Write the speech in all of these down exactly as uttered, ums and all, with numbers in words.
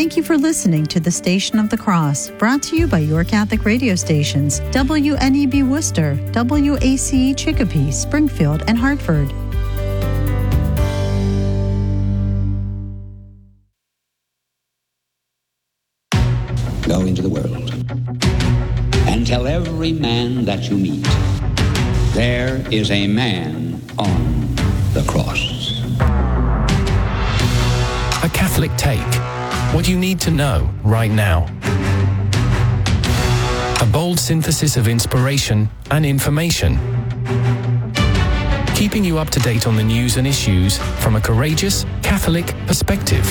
Thank you for listening to the Station of the Cross, brought to you by your Catholic radio stations, W N E B Worcester, W A C E Chicopee, Springfield, and Hartford. Go into the world and tell every man that you meet, there is a man on the cross. A Catholic Take. What you need to know right now. A bold synthesis of inspiration and information. Keeping you up to date on the news and issues from a courageous Catholic perspective.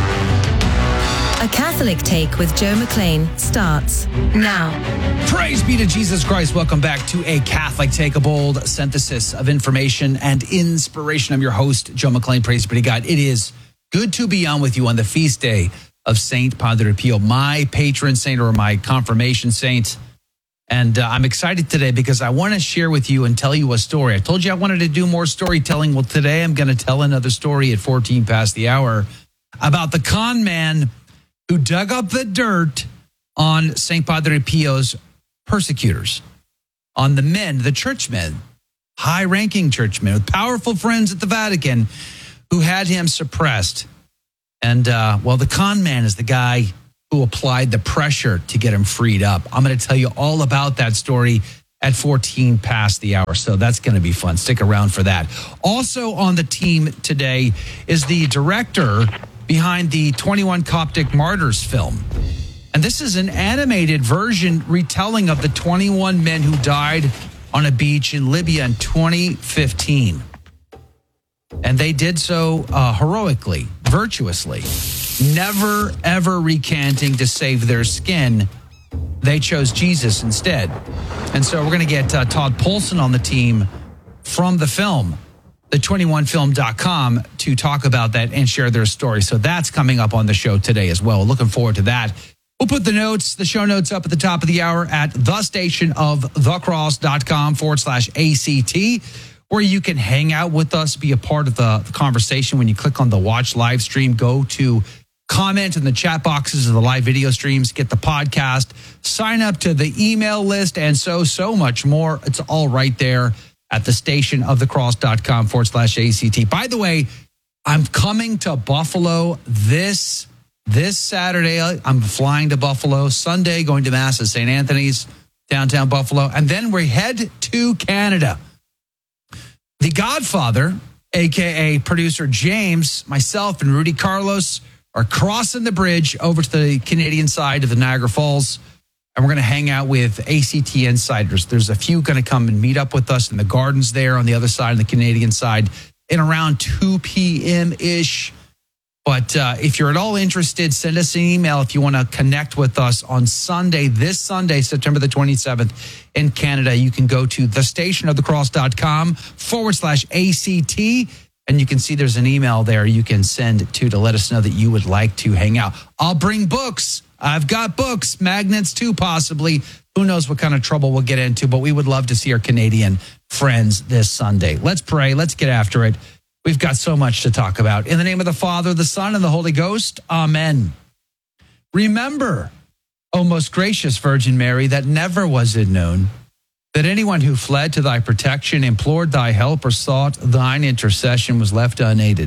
A Catholic Take with Joe McLean starts now. Praise be to Jesus Christ. Welcome back to A Catholic Take, a bold synthesis of information and inspiration. I'm your host, Joe McLean. Praise be to God. It is good to be on with you on the feast day of Saint Padre Pio, my patron saint or my confirmation saint. And uh, I'm excited today because I want to share with you and tell you a story. I told you I wanted to do more storytelling. Well, today I'm going to tell another story at fourteen past the hour about the con man who dug up the dirt on Saint Padre Pio's persecutors, on the men, the churchmen, high-ranking churchmen with powerful friends at the Vatican who had him suppressed. And, uh, well, the con man is the guy who applied the pressure to get him freed up. I'm going to tell you all about that story at fourteen past the hour, so that's going to be fun. Stick around for that. Also on the team today is the director behind the twenty-one Coptic Martyrs film. And this is an animated version retelling of the twenty-one men who died on a beach in Libya in twenty fifteen. And they did so uh, heroically, virtuously, never, ever recanting to save their skin. They chose Jesus instead. And so we're going to get uh, Todd Polson on the team from the film, the twenty-one film dot com, to talk about that and share their story. So that's coming up on the show today as well. Looking forward to that. We'll put the notes, the show notes up at the top of the hour at the station of the cross dot com forward slash A C T, where you can hang out with us, be a part of the conversation. When you click on the watch live stream, go to comment in the chat boxes of the live video streams, get the podcast, sign up to the email list, and so, so much more. It's all right there at the station of the cross dot com forward slash A C T. By the way, I'm coming to Buffalo this, this Saturday. I'm flying to Buffalo. Sunday, going to Mass at Saint Anthony's, downtown Buffalo. And then we head to Canada. The Godfather, a k a producer James, myself, and Rudy Carlos are crossing the bridge over to the Canadian side of the Niagara Falls. And we're going to hang out with A C T insiders. There's a few going to come and meet up with us in the gardens there on the other side, on the Canadian side, in around two p.m.-ish. But uh, if you're at all interested, send us an email if you want to connect with us on Sunday, this Sunday, September the twenty-seventh in Canada. You can go to the station of the cross dot com forward slash A C T. And you can see there's an email there you can send to to let us know that you would like to hang out. I'll bring books. I've got books, magnets too, possibly. Who knows what kind of trouble we'll get into, but we would love to see our Canadian friends this Sunday. Let's pray. Let's get after it. We've got so much to talk about. In the name of the Father, the Son, and the Holy Ghost, amen. Remember, O most gracious Virgin Mary, that never was it known that anyone who fled to thy protection, implored thy help, or sought thine intercession was left unaided.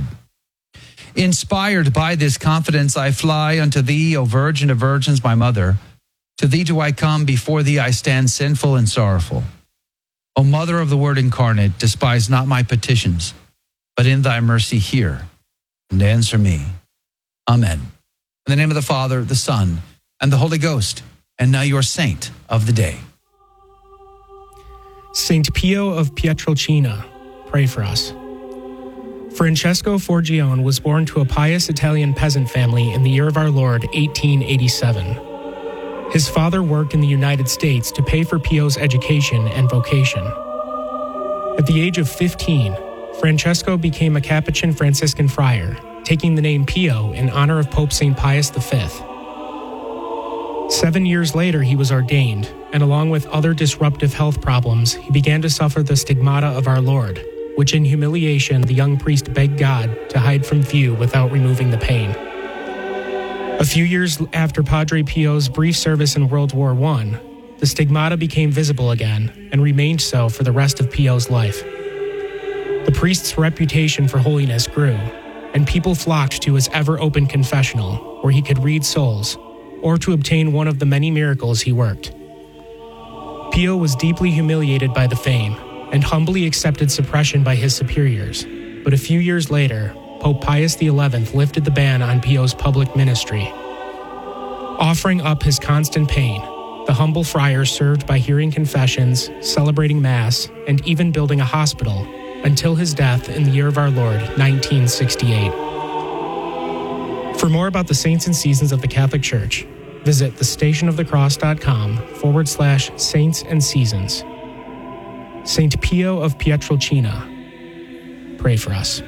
Inspired by this confidence, I fly unto thee, O Virgin of Virgins, my mother. To thee do I come, before thee I stand sinful and sorrowful. O Mother of the Word incarnate, despise not my petitions, but in thy mercy hear and answer me. Amen. In the name of the Father, the Son, and the Holy Ghost, and now your saint of the day. Saint Pio of Pietrelcina, pray for us. Francesco Forgione was born to a pious Italian peasant family in the year of our Lord, eighteen eighty-seven. His father worked in the United States to pay for Pio's education and vocation. At the age of fifteen, Francesco became a Capuchin Franciscan friar, taking the name Pio in honor of Pope Saint Pius the Fifth. Seven years later, he was ordained, and along with other disruptive health problems, he began to suffer the stigmata of our Lord, which in humiliation the young priest begged God to hide from view without removing the pain. A few years after Padre Pio's brief service in World War One, the stigmata became visible again and remained so for the rest of Pio's life. The priest's reputation for holiness grew, and people flocked to his ever-open confessional, where he could read souls, or to obtain one of the many miracles he worked. Pio was deeply humiliated by the fame, and humbly accepted suppression by his superiors, but a few years later, Pope Pius the eleventh lifted the ban on Pio's public ministry. Offering up his constant pain, the humble friar served by hearing confessions, celebrating Mass, and even building a hospital until his death in the year of our Lord, nineteen sixty-eight. For more about the saints and seasons of the Catholic Church, visit thestationofthecross.com forward slash saints and seasons. Saint Pio of Pietrelcina, pray for us.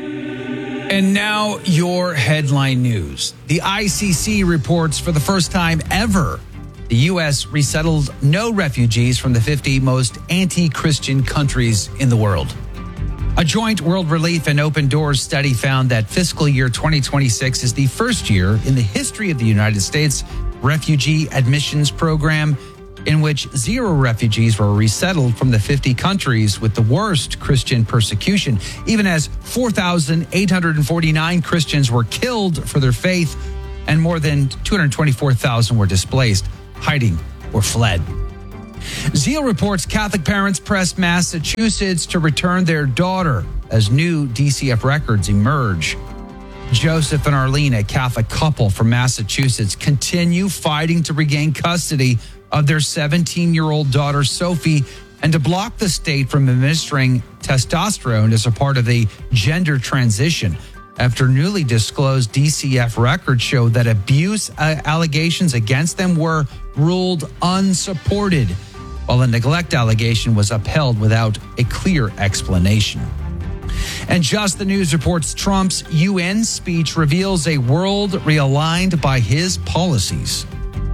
And now your headline news. The I C C reports for the first time ever, the U S resettled no refugees from the fifty most anti-Christian countries in the world. A joint World Relief and Open Doors study found that fiscal year twenty twenty-six is the first year in the history of the United States refugee admissions program in which zero refugees were resettled from the fifty countries with the worst Christian persecution, even as four thousand eight hundred forty-nine Christians were killed for their faith and more than two hundred twenty-four thousand were displaced, hiding, or fled. Zeal reports Catholic parents pressed Massachusetts to return their daughter as new D C F records emerge. Joseph and Arlene, a Catholic couple from Massachusetts, continue fighting to regain custody of their seventeen-year-old daughter, Sophie, and to block the state from administering testosterone as a part of the gender transition after newly disclosed D C F records show that abuse uh, allegations against them were ruled unsupported, while a neglect allegation was upheld without a clear explanation. And Just the News reports Trump's U N speech reveals a world realigned by his policies.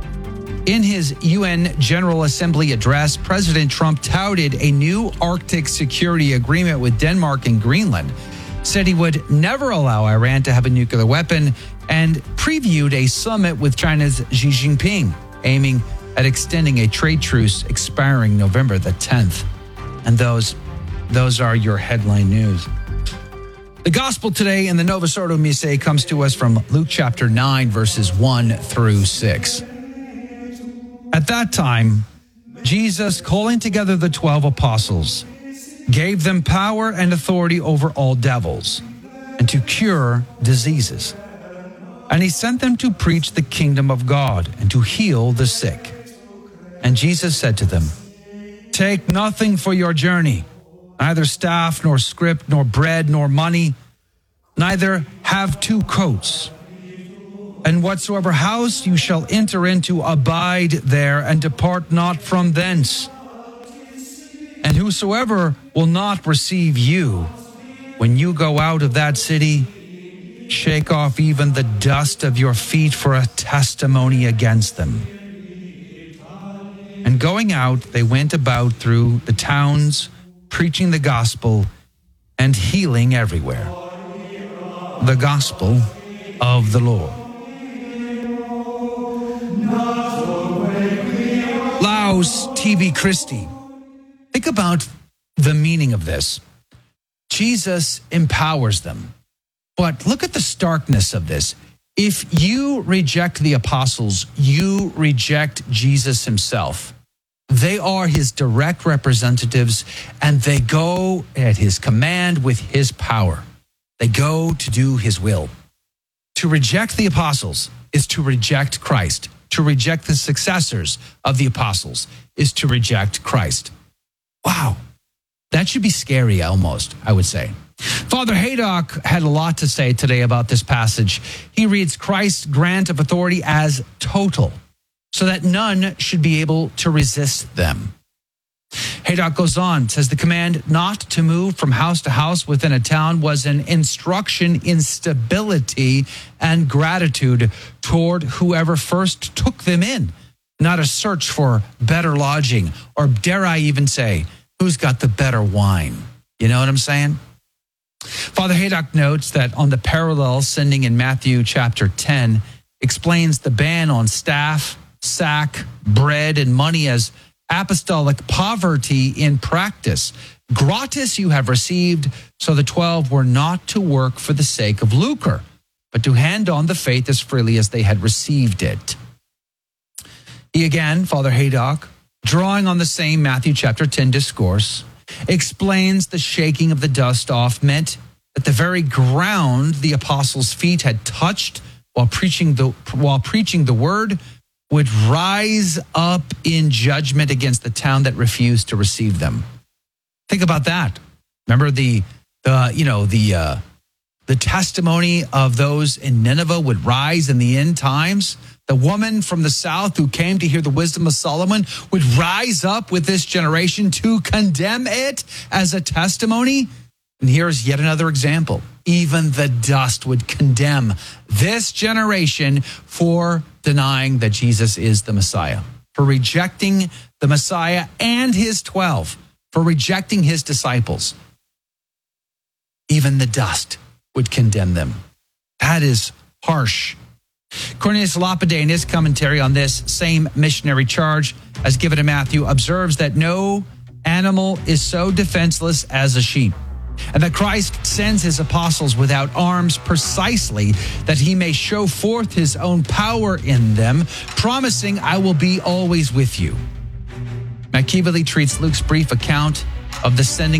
In his U N General Assembly address, President Trump touted a new Arctic security agreement with Denmark and Greenland, said he would never allow Iran to have a nuclear weapon, and previewed a summit with China's Xi Jinping, aiming at extending a trade truce expiring November the tenth. And those, those are your headline news. The gospel today in the Novus Ordo Missae comes to us from Luke chapter nine, verses one through six. At that time, Jesus, calling together the twelve apostles, gave them power and authority over all devils and to cure diseases. And he sent them to preach the kingdom of God and to heal the sick. And Jesus said to them, "Take nothing for your journey, neither staff, nor scrip, nor bread, nor money, neither have two coats. And whatsoever house you shall enter into, abide there, and depart not from thence. And whosoever will not receive you, when you go out of that city, shake off even the dust of your feet for a testimony against them." And going out, they went about through the towns, preaching the gospel and healing everywhere. The gospel of the Lord. Laus tibi Christi. Think about the meaning of this. Jesus empowers them. But look at the starkness of this. If you reject the apostles, you reject Jesus himself. They are his direct representatives, and they go at his command with his power. They go to do his will. To reject the apostles is to reject Christ. To reject the successors of the apostles is to reject Christ. Wow. That should be scary almost, I would say. Father Haydock had a lot to say today about this passage. He reads Christ's grant of authority as total, so that none should be able to resist them. Haydock goes on, says the command not to move from house to house within a town was an instruction in stability and gratitude toward whoever first took them in, not a search for better lodging, or dare I even say, who's got the better wine? You know what I'm saying? Father Haydock notes that on the parallel sending in Matthew chapter ten, explains the ban on staff, sack, bread, and money as apostolic poverty in practice. Gratis you have received, so the twelve were not to work for the sake of lucre, but to hand on the faith as freely as they had received it. He again, Father Haydock, drawing on the same Matthew chapter ten discourse, explains the shaking of the dust off meant that the very ground the apostles' feet had touched while preaching the while preaching the word would rise up in judgment against the town that refused to receive them. Think about that. Remember the the you know the uh, the testimony of those in Nineveh would rise in the end times. The woman from the south who came to hear the wisdom of Solomon would rise up with this generation to condemn it as a testimony. And here's yet another example. Even the dust would condemn this generation for denying that Jesus is the Messiah, for rejecting the Messiah and his twelve, for rejecting his disciples. Even the dust would condemn them. That is harsh. Cornelius Lapide, in his commentary on this same missionary charge as given in Matthew, observes that no animal is so defenseless as a sheep, and that Christ sends his apostles without arms precisely that he may show forth his own power in them, promising, "I will be always with you." Machiavelli treats Luke's brief account of the sending